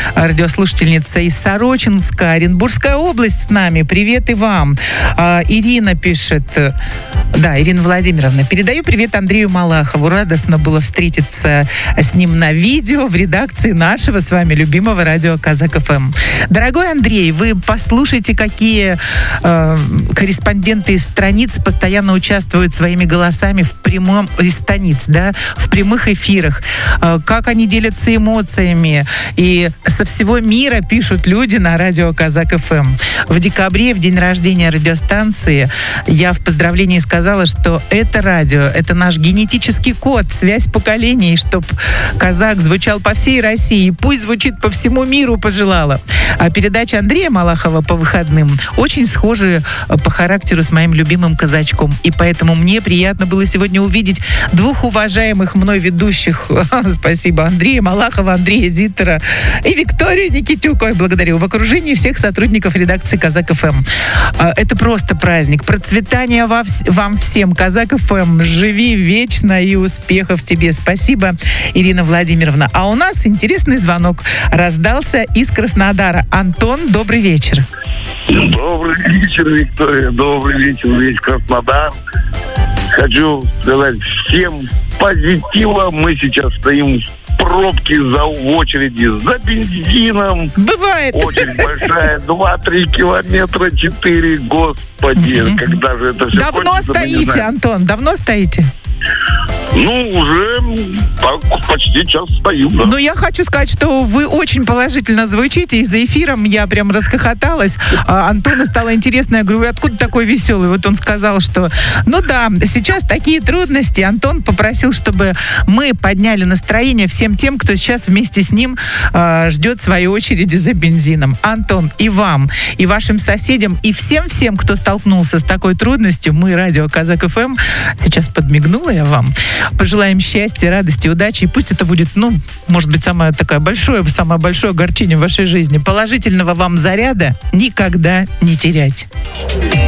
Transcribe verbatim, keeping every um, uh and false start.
радиослушательница из Сорочинска, Оренбургская область с нами. Привет и вам. А, Ирина пишет. Да, Ирина Владимировна. Передаю привет Андрею Малахову. Радостно было встретиться с ним на видео в редакции нашего с вами любимого радио Казак эф эм. Дорогой Андрей, вы послушайте, какие э, корреспонденты из страниц постоянно участвуют своими голосами в прямом из станиц, да, в прямых эфирах. Э, как они делятся эмоциями. И со всего мира пишут люди на радио Казак эф эм. В декабре, в день рождения радиостанции, я в поздравлении сказала, что это радио, это наш генетический код, связь поколений, чтоб казак звучал по всей России, и пусть звучит по всему миру, пожелала. А передача Андрея Малахова по выходным очень схожи по характеру с моим любимым казачком. И поэтому мне приятно было сегодня увидеть двух уважаемых мной ведущих. Спасибо, Андрея Малахова, Андрея Зиттера и Викторию Никитюк. Ой, благодарю. В окружении всех сотрудников редакции Казак эф эм. Это просто праздник. Процветания вам всем. Казак эф эм, живи вечно и успехов тебе. Спасибо, Ирина Владимировна. А у нас интересный звонок раздался из Краснодара. Антон, добрый вечер. Добрый вечер, Виктория. Добрый вечер, весь Краснодар. Хочу сказать всем позитива. Мы сейчас стоим в пробке за, в очереди за бензином. Бывает. Очередь большая. два-три километра, четыре. Господи, mm-hmm. когда же это все Давно кончится, стоите, Антон? Давно стоите? Ну, уже так, почти час стою, да. Ну, я хочу сказать, что вы очень положительно звучите, и за эфиром я прям расхохоталась. А Антону стало интересно, я говорю, откуда такой веселый? Вот он сказал, что, ну да, сейчас такие трудности. Антон попросил, чтобы мы подняли настроение всем тем, кто сейчас вместе с ним э, ждет своей очереди за бензином. Антон, и вам, и вашим соседям, и всем-всем, кто столкнулся с такой трудностью, мы, радио Казак эф эм, сейчас подмигнула я вам. Пожелаем счастья, радости, удачи. И пусть это будет, ну, может быть, самое такое большое, самое большое огорчение в вашей жизни. Положительного вам заряда никогда не терять.